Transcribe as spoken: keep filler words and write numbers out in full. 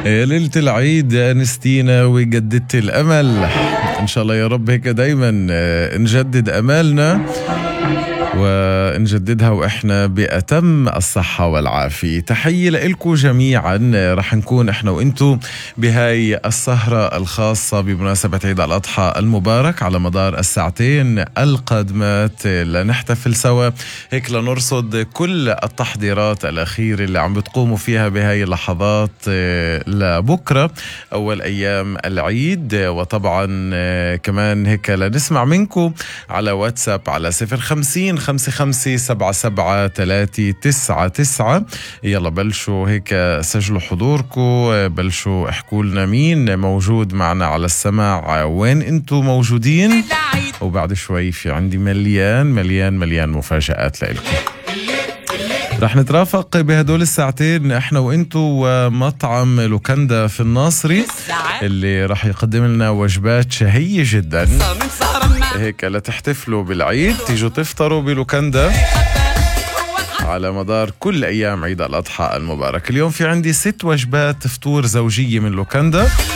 يا ليلة العيد أنستينا وجددت الأمل. إن شاء الله يا رب هيك دايما نجدد أمالنا ونجددها وإحنا بأتم الصحة والعافية. تحية لإلكم جميعا. رح نكون إحنا وإنتو بهاي السهرة الخاصة بمناسبة عيد الأضحى المبارك على مدار الساعتين القادمات لنحتفل سوا هيك لنرصد كل التحضيرات الأخيرة اللي عم بتقوموا فيها بهاي اللحظات لبكرة أول أيام العيد. وطبعا كمان هيك لنسمع منكم على واتساب على صفر خمسين خمسة خمسة سبعة سبعة ثلاثة تسعة تسعة. يلا بلشوا هيك سجلوا حضوركم، بلشوا احكوا لنا مين موجود معنا على السماع، وين انتو موجودين، وبعد شوي في عندي مليان مليان مليان مفاجآت لإلكم. رح نترافق بهدول الساعتين احنا وانتو ومطعم لوكاندا في الناصري اللي رح يقدم لنا وجبات شهية جدا هيك لتحتفلوا بالعيد، تيجوا تفطروا بلوكاندا على مدار كل أيام عيد الأضحى المبارك. اليوم في عندي ست وجبات فطور زوجية من لوكاندا